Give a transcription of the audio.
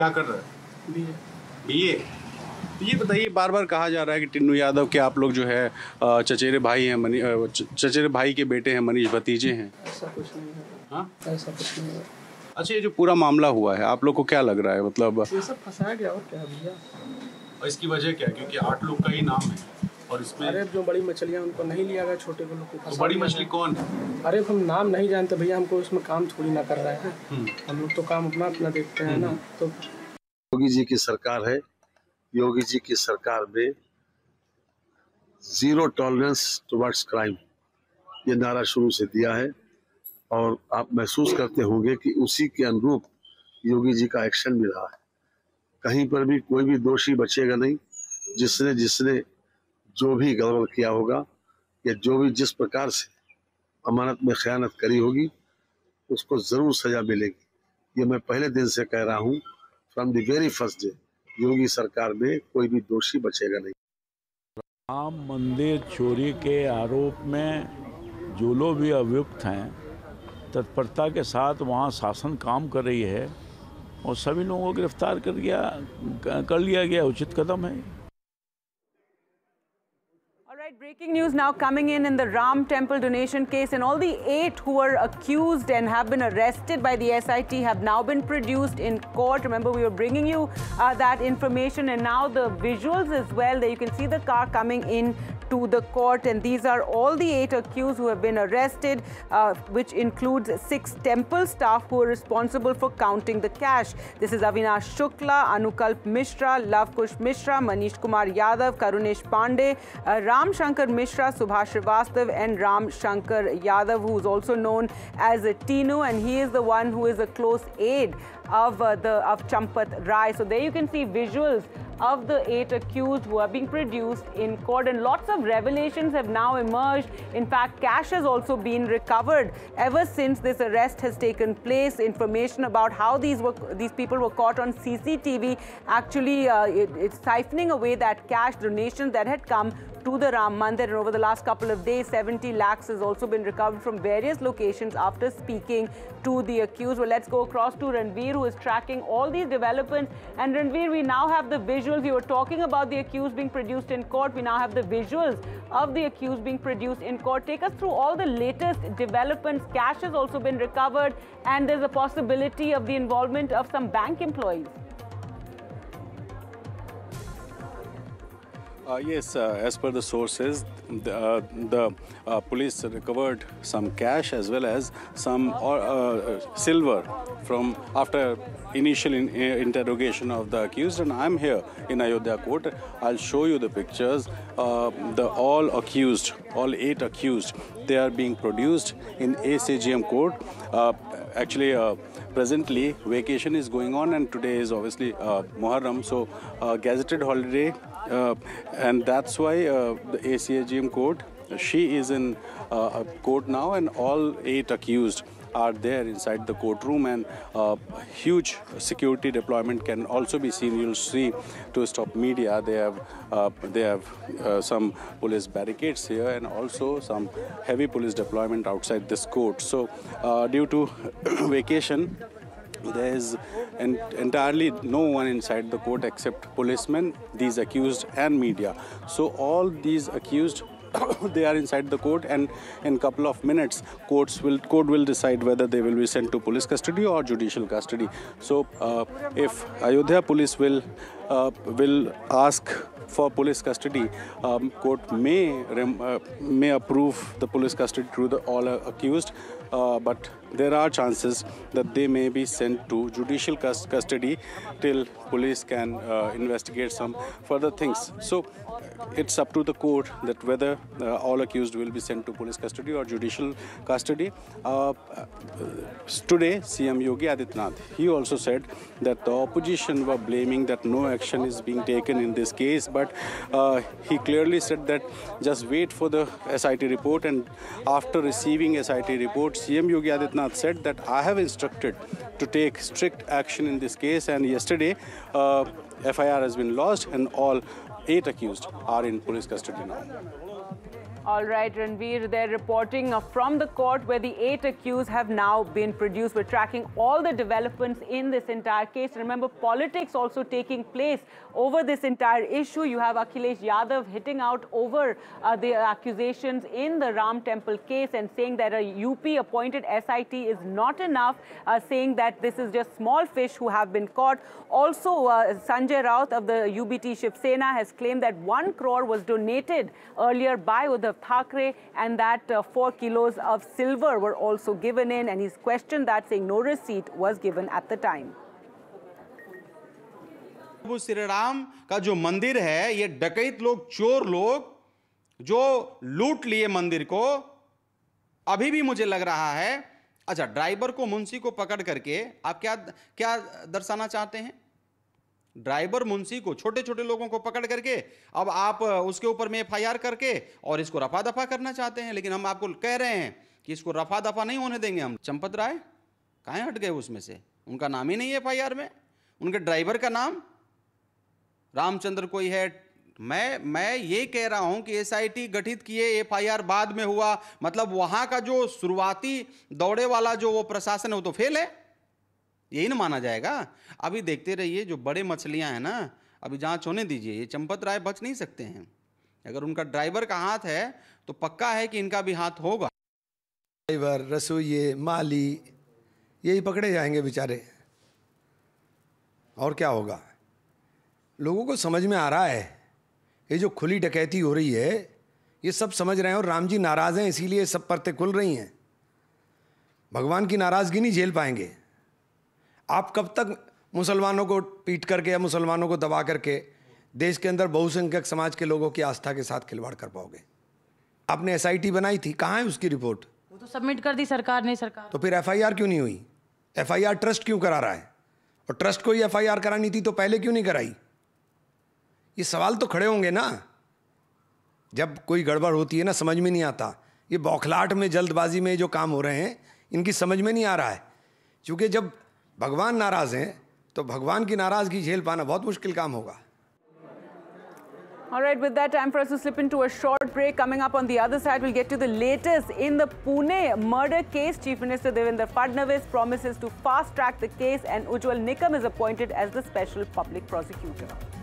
क्या कर रहा है? बीए। बीए। तो ये बताइए, बार बार कहा जा रहा है कि टिन्नू यादव के आप लोग जो है चचेरे भाई हैं, चचेरे भाई के बेटे हैं, मनीष भतीजे हैं। ऐसा कुछ नहीं है। हाँ, ऐसा कुछ नहीं है। अच्छा, ये जो पूरा मामला हुआ है आप लोग को क्या लग रहा है? मतलब ये सब फंसाया गया और क्या भैया। इसकी वजह क्या है? क्योंकि 8 लोग का ही नाम है और इसमें अरे जो बड़ी मछलियाँ उनको नहीं लिया गया, छोटे को लोग को तो फंसा बड़ी दिया मछली है। कौन है? अरे हम नाम नहीं जानते भैया, हमको इसमें काम थोड़ी ना कर रहे हैं। हम लोग तो काम अपना अपना देखते हैं ना। तो योगी जी की सरकार है। योगी जी की सरकार में जीरो टॉलरेंस टुवर्ड्स क्राइम, ये नारा शुरू से दिया है और आप महसूस करते होंगे कि उसी के अनुरूप योगी जी का एक्शन भी रहा है। कहीं पर भी कोई भी दोषी बचेगा नहीं। जिसने जिसने जो भी गड़बड़ किया होगा या जो भी जिस प्रकार से अमानत में खयानत करी होगी उसको जरूर सजा मिलेगी। ये मैं पहले दिन से कह रहा हूँ, from the very first day योगी सरकार में कोई भी दोषी बचेगा नहीं। राम मंदिर चोरी के आरोप में जो लोग भी अभियुक्त हैं, तत्परता के साथ वहाँ शासन काम कर रही है और सभी लोगों को गिरफ्तार कर लिया गया। उचित कदम है। Breaking news now coming in the Ram Temple donation case, and all the 8 who were accused and have been arrested by the SIT have now been produced in court. Remember, we were bringing you that information, and now the visuals as well. There you can see the car coming in to the court, and these are all the 8 accused who have been arrested, which includes 6 temple staff who are responsible for counting the cash. This is Avinash Shukla, Anukalp Mishra, Lavkush Mishra, Manish Kumar Yadav, Karunesh Pandey, Ram Shankar Mishra, Subhash Srivastav, and Ram Shankar Yadav, who is also known as Tinu, and he is the one who is a close aide of Champat Rai. So there you can see visuals of the 8 accused who are being produced in court, and lots of revelations have now emerged. In fact, cash has also been recovered ever since this arrest has taken place. Information about how these people were caught on CCTV, actually it's siphoning away that cash donations that had come to the Ram Mandir, and over the last couple of days 70 lakhs has also been recovered from various locations after speaking to the accused. Well, let's go across to Ranveer, who is tracking all these developments. And Ranveer, we now have the visuals. You were talking about the accused being produced in court. We now have the visuals of the accused being produced in court. Take us through all the latest developments. Cash has also been recovered, and there's a possibility of the involvement of some bank employees. Yes, as per the sources, the police recovered some cash as well as some silver from after initial interrogation of the accused. And I'm here in Ayodhya court. I'll show you the pictures. All 8 accused, they are being produced in ACGM court. Actually, presently vacation is going on, and today is obviously Muharram, so gazetted holiday. And that's why the ACGM court, she is in court now, and all 8 accused are there inside the courtroom, and huge security deployment can also be seen. You'll see to stop media. They have some police barricades here, and also some heavy police deployment outside this court. So due to vacation, there is entirely no one inside the court except policemen, these accused, and media. So all these accused they are inside the court, and in a couple of minutes court will decide whether they will be sent to police custody or judicial custody. So if Ayodhya police will ask for police custody, court may approve the police custody to all accused, but there are chances that they may be sent to judicial custody till police can investigate some further things. So it's up to the court that whether all accused will be sent to police custody or judicial custody. Today, CM Yogi Adityanath, he also said that the opposition were blaming that no action is being taken in this case, but he clearly said that just wait for the SIT report, and after receiving SIT report, CM Yogi Adityanath said that I have instructed to take strict action in this case, and yesterday FIR has been lodged and all 8 accused are in police custody now. All right, Ranveer, they're reporting from the court where the 8 accused have now been produced. We're tracking all the developments in this entire case. Remember, politics also taking place over this entire issue. You have Akhilesh Yadav hitting out over the accusations in the Ram Temple case and saying that a UP-appointed SIT is not enough, saying that this is just small fish who have been caught. Also, Sanjay Raut of the UBT Shiv Sena has claimed that 1 crore was donated earlier by Uddhav Thackeray and that 4 kilos of silver were also given in, and he's questioned that, saying no receipt was given at the time. प्रभु श्री राम का जो मंदिर है, ये डकैत लोग, चोर लोग जो लूट लिए मंदिर को, अभी भी मुझे लग रहा है। अच्छा, ड्राइवर को, मुंशी को पकड़ करके आप क्या दर्शाना चाहते हैं? ड्राइवर मुंशी को, छोटे छोटे लोगों को पकड़ करके अब आप उसके ऊपर में FIR करके और इसको रफा दफा करना चाहते हैं। लेकिन हम आपको कह रहे हैं कि इसको रफा दफा नहीं होने देंगे हम। चंपत राय कहाँ हट गए उसमें से? उनका नाम ही नहीं है FIR में। उनके ड्राइवर का नाम रामचंद्र कोई है। मैं ये कह रहा हूं कि SIT गठित किए, FIR बाद में हुआ, मतलब वहां का जो शुरुआती दौड़े वाला जो वो प्रशासन है वो तो फेल है, यही ना माना जाएगा। अभी देखते रहिए, जो बड़े मछलियां हैं ना, अभी जांच होने दीजिए। ये चंपत राय बच नहीं सकते हैं। अगर उनका ड्राइवर का हाथ है तो पक्का है कि इनका भी हाथ होगा। ड्राइवर, रसोइये, माली, यही पकड़े जाएंगे बेचारे, और क्या होगा? लोगों को समझ में आ रहा है ये जो खुली डकैती हो रही है, ये सब समझ रहे हैं और राम जी नाराज हैं, इसीलिए सब परतें खुल रही हैं। भगवान की नाराजगी नहीं झेल पाएंगे। आप कब तक मुसलमानों को पीट करके या मुसलमानों को दबा करके देश के अंदर बहुसंख्यक समाज के लोगों की आस्था के साथ खिलवाड़ कर पाओगे? आपने SIT बनाई थी, कहाँ है उसकी रिपोर्ट? वो तो सबमिट कर दी सरकार ने। सरकार तो फिर FIR क्यों नहीं हुई? FIR ट्रस्ट क्यों करा रहा है? और ट्रस्ट को ही FIR करानी थी तो पहले क्यों नहीं कराई? ये सवाल तो खड़े होंगे ना। जब कोई गड़बड़ होती है ना, समझ में नहीं आता। ये बौखलाहट में, जल्दबाजी में जो काम हो रहे हैं, इनकी समझ में नहीं आ रहा है। क्योंकि जब भगवान नाराज हैं तो भगवान की नाराजगी झेल पाना बहुत मुश्किल काम होगा। All right, with that, time for us to slip into a short break. Coming up on the other side, we'll get to the latest in the Pune murder case. Chief Minister Devendra Fadnavis promises to fast-track the case, and Ujjwal Nikam is appointed as the special public prosecutor.